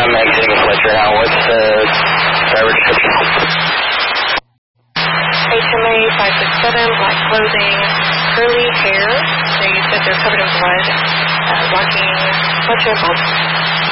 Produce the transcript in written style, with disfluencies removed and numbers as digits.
I'm exiting a flight right now. What's the driver description? HMA 567, black clothing, curly hair. They said they're covered in blood, walking bunch of bumps.